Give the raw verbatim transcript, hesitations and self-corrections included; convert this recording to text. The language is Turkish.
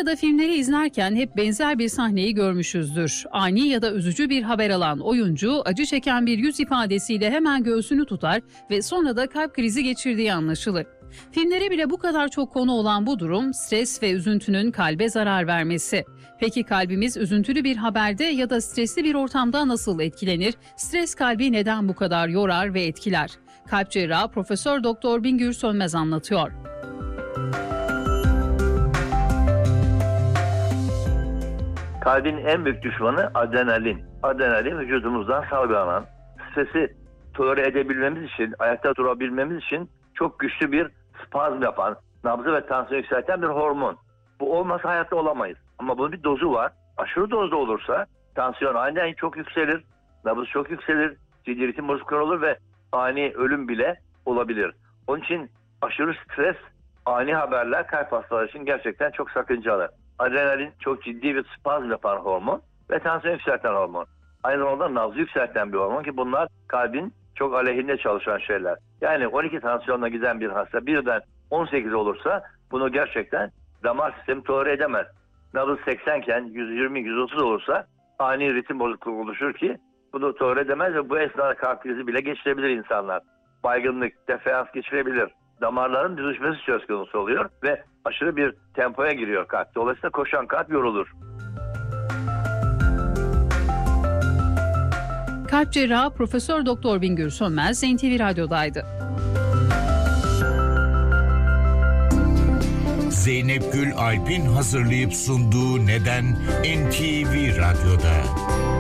ya da filmleri izlerken hep benzer bir sahneyi görmüşüzdür. Ani ya da üzücü bir haber alan oyuncu acı çeken bir yüz ifadesiyle hemen göğsünü tutar ve sonra da kalp krizi geçirdiği anlaşılır. Filmlere bile bu kadar çok konu olan bu durum stres ve üzüntünün kalbe zarar vermesi. Peki kalbimiz üzüntülü bir haberde ya da stresli bir ortamda nasıl etkilenir? Stres kalbi neden bu kadar yorar ve etkiler? Kalp cerrahı Profesör Doktor Bingür Sönmez anlatıyor. Kalbin en büyük düşmanı adrenalin. Adrenalin vücudumuzdan salgılanan, stresi tolere edebilmemiz için, ayakta durabilmemiz için çok güçlü bir spazm yapan, nabzı ve tansiyonu yükselten bir hormon. Bu olmasa hayatta olamayız. Ama bunun bir dozu var. Aşırı dozda olursa tansiyon aniden çok yükselir, nabız çok yükselir, ciddi ritim bozukluğu olur ve ani ölüm bile olabilir. Onun için aşırı stres, ani haberler kalp hastaları için gerçekten çok sakıncalı. Adrenalin çok ciddi bir spazm yapan hormon ve tansiyon yükselten hormon. Aynı zamanda nabzı yükselten bir hormon ki bunlar kalbin çok aleyhinde çalışan şeyler. Yani on iki tansiyonla giden bir hasta birden on sekiz olursa bunu gerçekten damar sistemi tolere edemez. Nabız seksen iken yüz yirmi yüz otuz olursa ani ritim bozukluğu oluşur ki bunu tolere edemez ve bu esnada kalp krizi bile geçirebilir insanlar. Baygınlık, defeans geçirebilir. Damarların düzleşmesi söz konusu oluyor ve aşırı bir tempoya giriyor kalp. Dolayısıyla koşan kalp yorulur. Kalp cerrahı Profesör Doktor Bingür Sönmez N T V Radyo'daydı. Zeynep Gül Alp'in hazırlayıp sunduğu Neden N T V Radyo'da.